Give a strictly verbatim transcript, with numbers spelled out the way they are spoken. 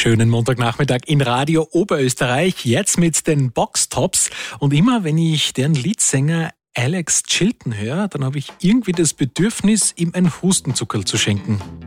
Schönen Montagnachmittag in Radio Oberösterreich, jetzt mit den Boxtops. Und immer wenn ich deren Leadsänger Alex Chilton höre, dann habe ich irgendwie das Bedürfnis, ihm ein Hustenzuckerl zu schenken.